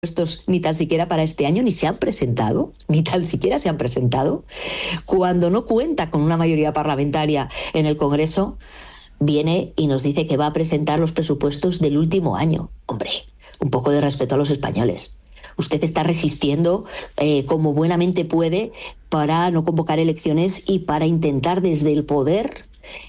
presupuestos ni tan siquiera para este año, ni tan siquiera se han presentado, cuando no cuenta con una mayoría parlamentaria en el Congreso, viene y nos dice que va a presentar los presupuestos del último año. Hombre, un poco de respeto a los españoles. Usted está resistiendo como buenamente puede para no convocar elecciones y para intentar desde el poder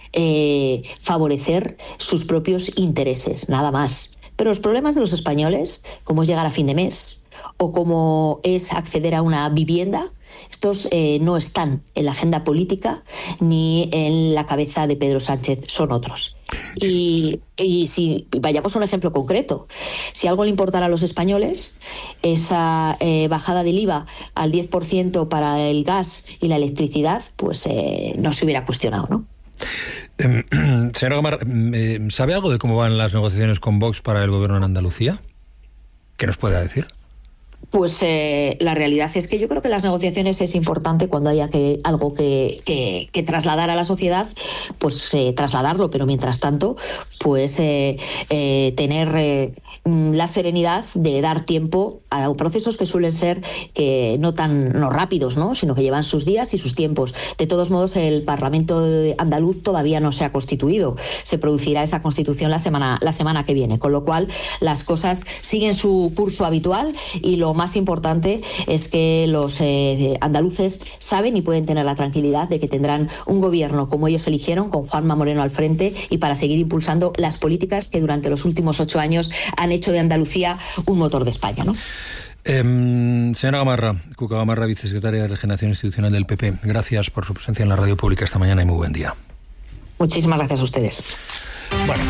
favorecer sus propios intereses, nada más. Pero los problemas de los españoles, como es llegar a fin de mes o como es acceder a una vivienda, estos no están en la agenda política ni en la cabeza de Pedro Sánchez, son otros. Y si vayamos a un ejemplo concreto, si algo le importara a los españoles, esa bajada del IVA al 10% para el gas y la electricidad, pues no se hubiera cuestionado, ¿no? Señora Gamarra, ¿sabe algo de cómo van las negociaciones con Vox para el gobierno en Andalucía? ¿Qué nos puede decir? Pues la realidad es que yo creo que las negociaciones es importante cuando haya algo que trasladar a la sociedad, pues trasladarlo, pero mientras tanto, pues tener la serenidad de dar tiempo a procesos que suelen ser no rápidos, ¿no? Sino que llevan sus días y sus tiempos. De todos modos, el Parlamento andaluz todavía no se ha constituido. Se producirá esa constitución la semana que viene, con lo cual las cosas siguen su curso habitual y lo más importante es que los andaluces saben y pueden tener la tranquilidad de que tendrán un gobierno como ellos eligieron, con Juanma Moreno al frente, y para seguir impulsando las políticas que durante los últimos 8 años han hecho de Andalucía un motor de España, ¿no? Señora Gamarra, Cuca Gamarra, vicesecretaria de Regeneración Institucional del PP, gracias por su presencia en la radio pública esta mañana y muy buen día. Muchísimas gracias a ustedes. Bueno,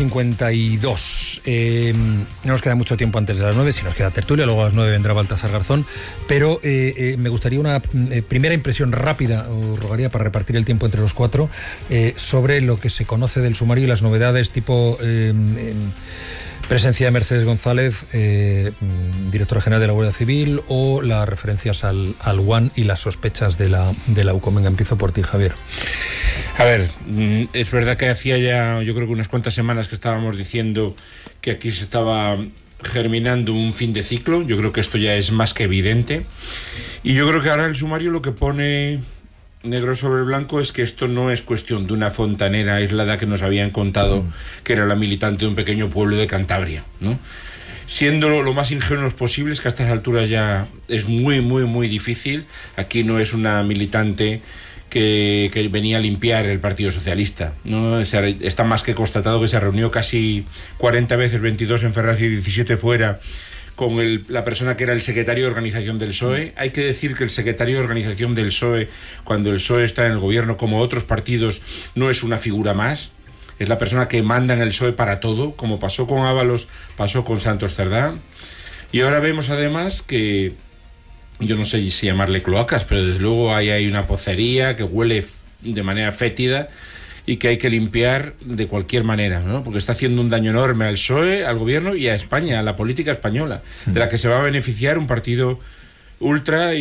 8:52. No nos queda mucho tiempo antes de las 9, si nos queda tertulia, luego a las 9 vendrá Baltasar Garzón, pero me gustaría una primera impresión rápida, os rogaría para repartir el tiempo entre los cuatro, sobre lo que se conoce del sumario y las novedades tipo presencia de Mercedes González, directora general de la Guardia Civil, o las referencias al UAN y las sospechas de la UCO. Venga, empiezo por ti, Javier. A ver, es verdad que hacía ya, yo creo que unas cuantas semanas que estábamos diciendo que aquí se estaba germinando un fin de ciclo. Yo creo que esto ya es más que evidente. Y yo creo que ahora el sumario lo que pone negro sobre blanco es que esto no es cuestión de una fontanera aislada que nos habían contado que era la militante de un pequeño pueblo de Cantabria, ¿no? Siendo lo más ingenuos posibles, que a estas alturas ya es muy, muy, muy difícil. Aquí no es una militante que venía a limpiar el Partido Socialista, ¿no? Está más que constatado que se reunió casi 40 veces, 22 en Ferraz y 17 fuera, con la persona que era el secretario de organización del PSOE. Hay que decir que el secretario de organización del PSOE, cuando el PSOE está en el gobierno, como otros partidos, no es una figura más. Es la persona que manda en el PSOE para todo, como pasó con Ábalos, pasó con Santos Cerdá. Y ahora vemos además que, yo no sé si llamarle cloacas, pero desde luego hay una pocería que huele de manera fétida y que hay que limpiar de cualquier manera, ¿no? Porque está haciendo un daño enorme al PSOE, al gobierno y a España, a la política española, de la que se va a beneficiar un partido ultra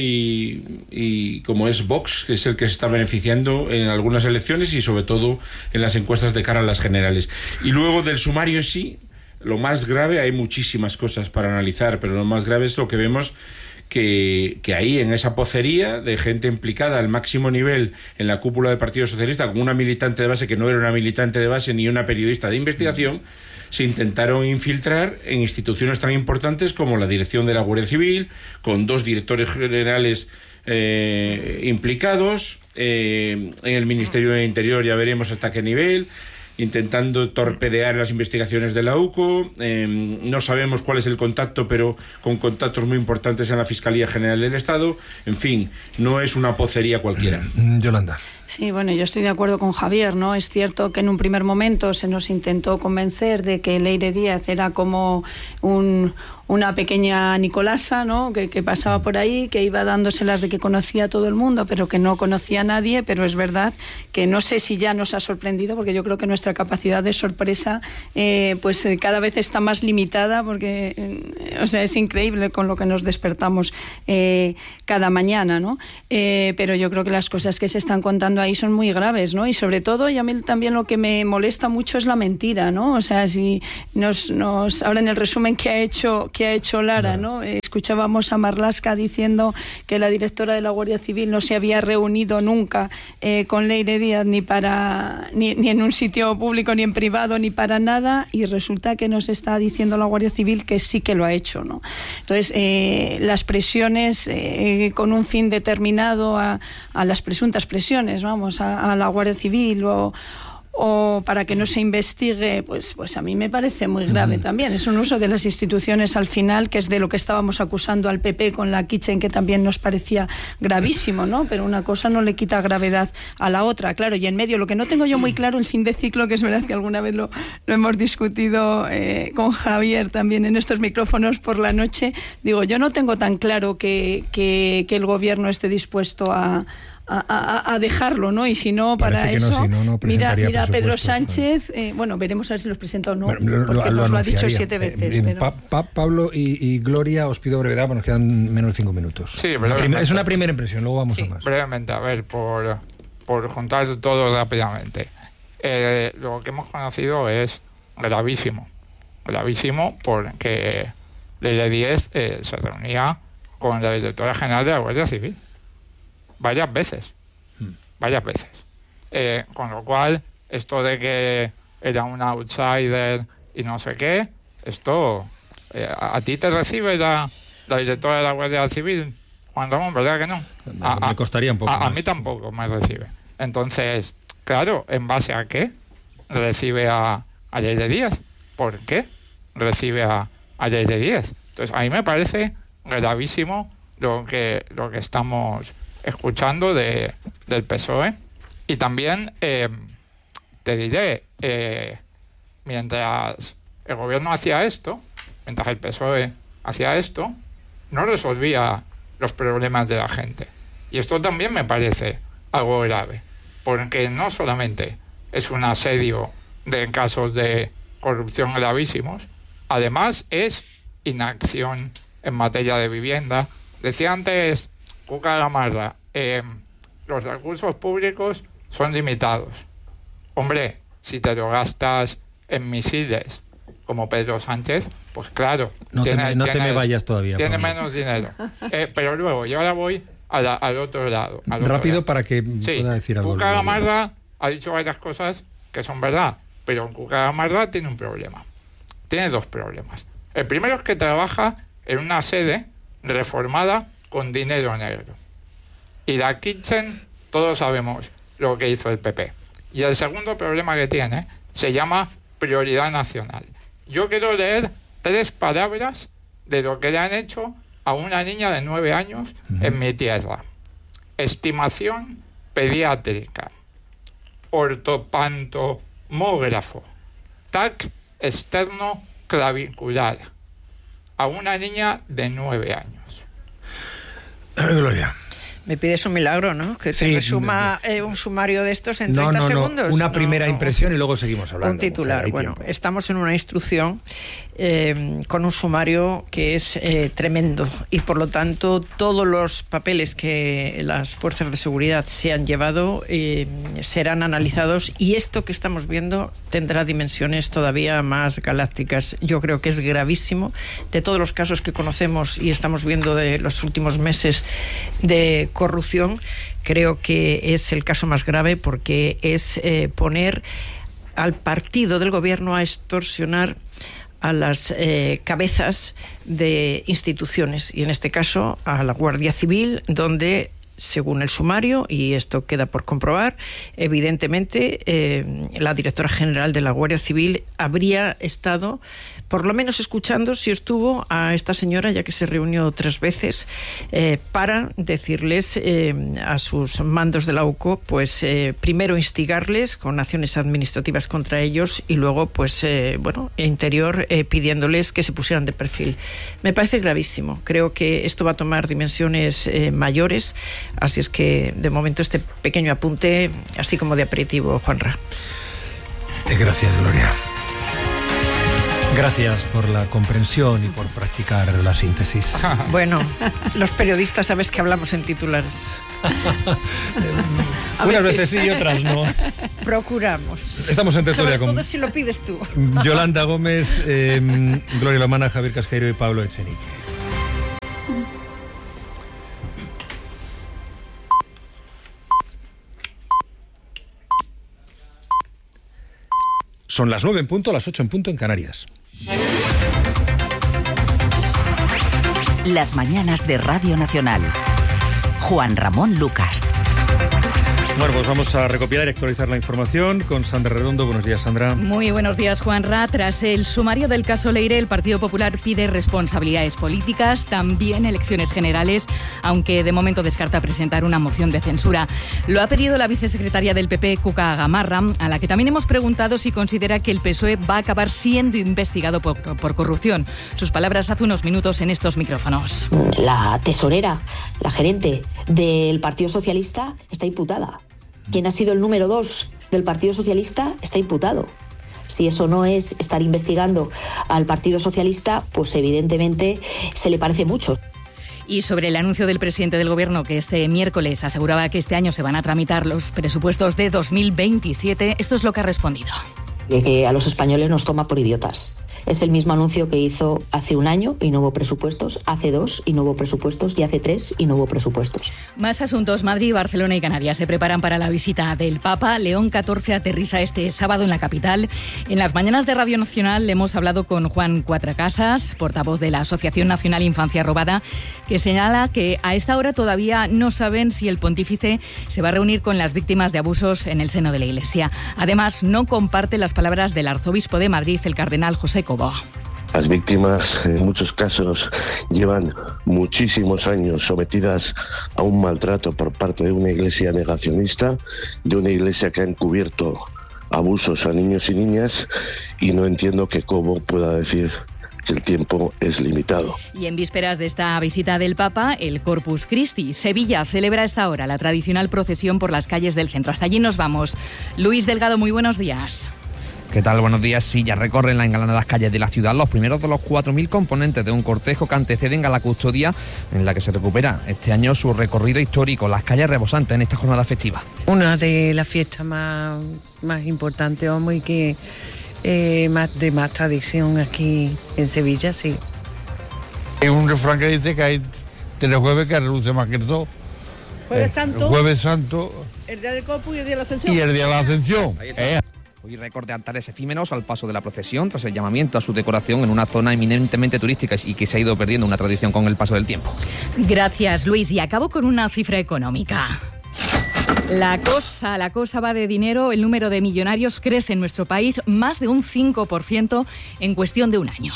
y como es Vox, que es el que se está beneficiando en algunas elecciones y sobre todo en las encuestas de cara a las generales. Y luego del sumario en sí, lo más grave, hay muchísimas cosas para analizar, pero lo más grave es lo que vemos que ahí, en esa pocería de gente implicada al máximo nivel en la cúpula del Partido Socialista, con una militante de base que no era una militante de base ni una periodista de investigación, se intentaron infiltrar en instituciones tan importantes como la dirección de la Guardia Civil, con 2 directores generales implicados, en el Ministerio del Interior ya veremos hasta qué nivel, intentando torpedear las investigaciones de la UCO. No sabemos cuál es el contacto, pero con contactos muy importantes en la Fiscalía General del Estado. En fin, no es una pocería cualquiera. Yolanda. Sí, bueno, yo estoy de acuerdo con Javier, ¿no? Es cierto que en un primer momento se nos intentó convencer de que Leire Díaz era como una pequeña Nicolasa, ¿no? Que pasaba por ahí, que iba dándoselas de que conocía a todo el mundo, pero que no conocía a nadie. Pero es verdad que no sé si ya nos ha sorprendido, porque yo creo que nuestra capacidad de sorpresa pues cada vez está más limitada, porque o sea, es increíble con lo que nos despertamos cada mañana, ¿no? Pero yo creo que las cosas que se están contando ahí son muy graves, ¿no? Y sobre todo, y a mí también lo que me molesta mucho es la mentira, ¿no? O sea, si ahora en el resumen que ha ha hecho Lara, ¿no? Escuchábamos a Marlaska diciendo que la directora de la Guardia Civil no se había reunido nunca con Leire Díaz ni en un sitio público, ni en privado, ni para nada, y resulta que nos está diciendo la Guardia Civil que sí que lo ha hecho, ¿no? Entonces, las presiones con un fin determinado a las presuntas presiones, vamos, a la Guardia Civil o para que no se investigue, pues a mí me parece muy grave también. Es un uso de las instituciones al final, que es de lo que estábamos acusando al PP con la Kitchen, que también nos parecía gravísimo, ¿no? Pero una cosa no le quita gravedad a la otra, claro. Y en medio, lo que no tengo yo muy claro, el fin de ciclo, que es verdad que alguna vez lo hemos discutido con Javier también en estos micrófonos por la noche, digo, yo no tengo tan claro que el gobierno esté dispuesto a dejarlo, ¿no? Y si no, para eso, no mira Pedro Sánchez, bueno, veremos a ver si los presenta o no, porque nos lo ha dicho 7 veces. Pero... Pablo y Gloria, os pido brevedad, porque nos quedan menos de 5 minutos. Sí, brevemente. Es una primera impresión, luego vamos a más. Brevemente, a ver, por juntar todo rápidamente. Lo que hemos conocido es gravísimo porque Leire Díaz se reunía con la directora general de la Guardia Civil varias veces. Con lo cual, esto de que era un outsider y no sé qué, esto a ti te recibe la directora de la Guardia Civil, Juan Ramón, ¿verdad que no? Me costaría un poco a mí tampoco me recibe. Entonces, claro, ¿en base a qué recibe a Leire Díaz? ¿Por qué recibe a Leire Díaz? Entonces, a mí me parece gravísimo lo que estamos escuchando del PSOE. Y también te diré, mientras el gobierno hacía esto, mientras el PSOE hacía esto, no resolvía los problemas de la gente. Y esto también me parece algo grave, porque no solamente es un asedio de casos de corrupción gravísimos, además es inacción en materia de vivienda. Decía antes Cuca Gamarra, los recursos públicos son limitados. Hombre, si te lo gastas en misiles como Pedro Sánchez, pues claro, no te me vayas todavía. Tiene menos dinero. Pero luego, yo ahora voy al otro lado. Rápido para que pueda decir algo. Cuca Gamarra ha dicho varias cosas que son verdad, pero Cuca Gamarra tiene un problema. Tiene 2 problemas. El primero es que trabaja en una sede reformada con dinero negro. Y la Kitchen, todos sabemos lo que hizo el PP. Y el segundo problema que tiene se llama prioridad nacional. Yo quiero leer 3 palabras de lo que le han hecho a una niña de 9 años en mi tierra. Estimación pediátrica, ortopantomógrafo, TAC externo clavicular, a una niña de 9 años. Gloria. Me pides un milagro, ¿no? Que se resuma un sumario de estos en 30 segundos. Una primera impresión y luego seguimos hablando. Un titular. Bueno, estamos en una instrucción con un sumario que es tremendo y por lo tanto todos los papeles que las fuerzas de seguridad se han llevado serán analizados y esto que estamos viendo tendrá dimensiones todavía más galácticas. Yo creo que es gravísimo. De todos los casos que conocemos y estamos viendo de los últimos meses de corrupción, creo que es el caso más grave porque es poner al partido del gobierno a extorsionar a las cabezas de instituciones y en este caso a la Guardia Civil, donde según el sumario, y esto queda por comprobar, evidentemente la directora general de la Guardia Civil habría estado, por lo menos escuchando, si estuvo a esta señora, ya que se reunió 3 veces, para decirles a sus mandos de la UCO, pues primero instigarles con acciones administrativas contra ellos y luego, pues, interior, pidiéndoles que se pusieran de perfil. Me parece gravísimo. Creo que esto va a tomar dimensiones mayores. Así es que, de momento, este pequeño apunte, así como de aperitivo, Juanra. Gracias, Gloria. Gracias por la comprensión y por practicar la síntesis. Bueno, los periodistas sabes que hablamos en titulares. Unas veces sí y otras no. Procuramos. Estamos en tertulia Sobre con todo si lo pides tú. Yolanda Gómez, Gloria Lomana, Javier Casqueiro y Pablo Echenique. Son las 9 en punto, las 8 en punto en Canarias. Las mañanas de Radio Nacional. Juan Ramón Lucas. Bueno, pues vamos a recopilar y actualizar la información con Sandra Redondo. Buenos días, Sandra. Muy buenos días, Juanra. Tras el sumario del caso Leire, el Partido Popular pide responsabilidades políticas, también elecciones generales, aunque de momento descarta presentar una moción de censura. Lo ha pedido la vicesecretaria del PP, Cuca Gamarra, a la que también hemos preguntado si considera que el PSOE va a acabar siendo investigado por corrupción. Sus palabras hace unos minutos en estos micrófonos. La tesorera, la gerente del Partido Socialista está imputada. Quien ha sido el número 2 del Partido Socialista está imputado. Si eso no es estar investigando al Partido Socialista, pues evidentemente se le parece mucho. Y sobre el anuncio del presidente del Gobierno que este miércoles aseguraba que este año se van a tramitar los presupuestos de 2027, esto es lo que ha respondido. Que a los españoles nos toma por idiotas. Es el mismo anuncio que hizo hace un año y no hubo presupuestos, hace 2 y no hubo presupuestos y hace 3 y no hubo presupuestos. Más asuntos. Madrid, Barcelona y Canarias se preparan para la visita del Papa. León XIV aterriza este sábado en la capital. En las mañanas de Radio Nacional hemos hablado con Juan Cuatracasas, portavoz de la Asociación Nacional Infancia Robada, que señala que a esta hora todavía no saben si el pontífice se va a reunir con las víctimas de abusos en el seno de la Iglesia. Además, no comparte las palabras del arzobispo de Madrid, el cardenal José Cobo. Las víctimas en muchos casos llevan muchísimos años sometidas a un maltrato por parte de una iglesia negacionista, de una iglesia que ha encubierto abusos a niños y niñas, y no entiendo que Cobo pueda decir que el tiempo es limitado. Y en vísperas de esta visita del Papa, el Corpus Christi. Sevilla celebra a esta hora la tradicional procesión por las calles del centro. Hasta allí nos vamos. Luis Delgado, muy buenos días. ¿Qué tal? Buenos días. Sí, ya recorren las engalanadas calles de la ciudad los primeros de los 4.000 componentes de un cortejo que anteceden a la custodia en la que se recupera este año su recorrido histórico, las calles rebosantes en esta jornada festiva. Una de las fiestas más importantes, y que de más tradición aquí en Sevilla, sí. Hay un refrán que dice que hay 3 jueves que reluce más que el sol. Jueves Santo. Jueves Santo. El día del Corpus y el día de la Ascensión. Y el día de la Ascensión. Hoy récord de altares efímeros al paso de la procesión tras el llamamiento a su decoración en una zona eminentemente turística y que se ha ido perdiendo una tradición con el paso del tiempo. Gracias, Luis. Y acabo con una cifra económica. La cosa va de dinero. El número de millonarios crece en nuestro país más de un 5% en cuestión de un año.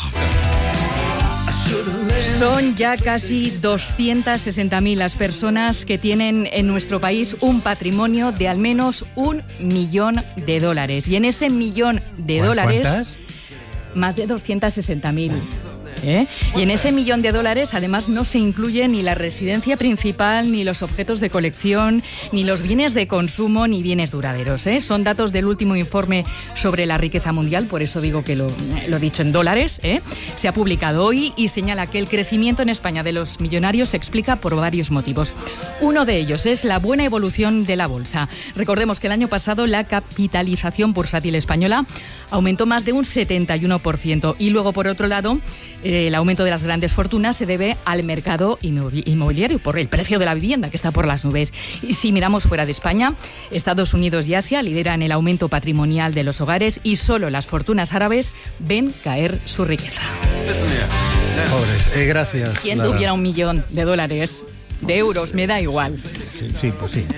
Son ya casi 260.000 las personas que tienen en nuestro país un patrimonio de al menos $1 millón. Y en ese $1 millón, ¿cuántas? más de 260.000. Y en ese $1 millón, además, no se incluye ni la residencia principal, ni los objetos de colección, ni los bienes de consumo, ni bienes duraderos. Son datos del último informe sobre la riqueza mundial, por eso digo que lo he dicho en dólares. Se ha publicado hoy y señala que el crecimiento en España de los millonarios se explica por varios motivos. Uno de ellos es la buena evolución de la bolsa. Recordemos que el año pasado la capitalización bursátil española aumentó más de un 71%. Y luego, por otro lado, el aumento de las grandes fortunas se debe al mercado inmobiliario por el precio de la vivienda, que está por las nubes. Y si miramos fuera de España, Estados Unidos y Asia lideran el aumento patrimonial de los hogares y solo las fortunas árabes ven caer su riqueza. Pobres, gracias. ¿Quién tuviera $1 millón? De euros, me da igual. Sí, pues sí.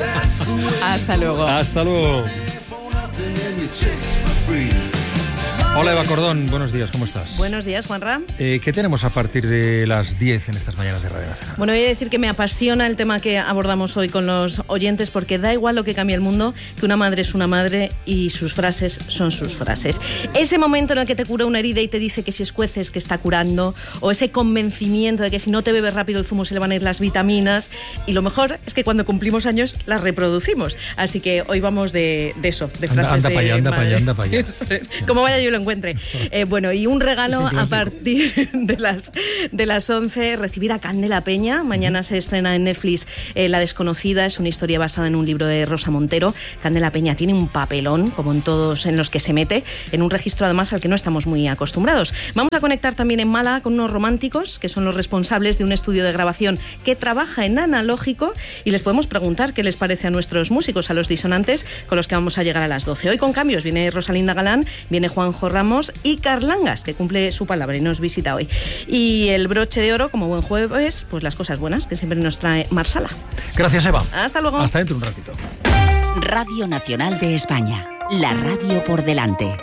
Hasta luego. Hasta luego. Hola Eva Cordón, buenos días, ¿cómo estás? Buenos días, Juanra. ¿Qué tenemos a partir de las 10 en estas mañanas de Radio Nacional? Bueno, voy a decir que me apasiona el tema que abordamos hoy con los oyentes, porque da igual lo que cambie el mundo, que una madre es una madre y sus frases son sus frases. Ese momento en el que te cura una herida y te dice que si escueces que está curando, o ese convencimiento de que si no te bebes rápido el zumo se le van a ir las vitaminas, y lo mejor es que cuando cumplimos años las reproducimos. Así que hoy vamos de eso, de frases anda para allá. Como vaya yo lo encuentre. Bueno, y un regalo a partir de las 11, recibir a Candela Peña. Mañana se estrena en Netflix La Desconocida, es una historia basada en un libro de Rosa Montero. Candela Peña tiene un papelón, como en todos en los que se mete, en un registro además al que no estamos muy acostumbrados. Vamos a conectar también en Málaga con unos románticos, que son los responsables de un estudio de grabación que trabaja en analógico, y les podemos preguntar qué les parece a nuestros músicos, a los disonantes, con los que vamos a llegar a las 12. Hoy con cambios, viene Rosalinda Galán, viene Juanjo Ramos y Carlangas, que cumple su palabra y nos visita hoy. Y el broche de oro, como buen jueves, pues las cosas buenas que siempre nos trae Marsala. Gracias, Eva. Hasta luego. Hasta dentro un ratito. Radio Nacional de España, la radio por delante.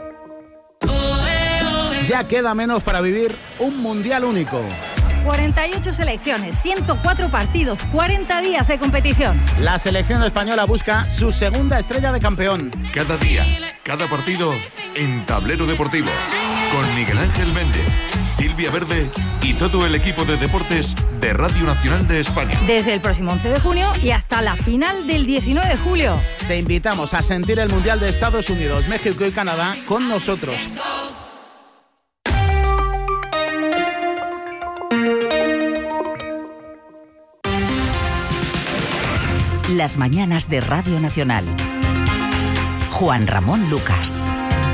Ya queda menos para vivir un mundial único. 48 selecciones, 104 partidos, 40 días de competición. La selección española busca su segunda estrella de campeón. Cada día, cada partido en Tablero Deportivo. Con Miguel Ángel Méndez, Silvia Verde y todo el equipo de deportes de Radio Nacional de España. Desde el próximo 11 de junio y hasta la final del 19 de julio. Te invitamos a sentir el Mundial de Estados Unidos, México y Canadá con nosotros. Las mañanas de Radio Nacional. Juan Ramón Lucas.